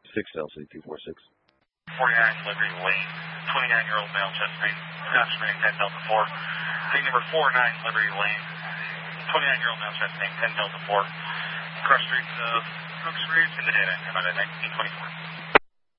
6LC 246. 49 Liberty Lane, 29-year-old male, chest pain, Scott Spring, 10 Delta 4. Take number 49 Liberty Lane, 29-year-old male, chest pain, 10 Delta 4. Cross streets of Cooks Ridge in the daytime, about at 1924.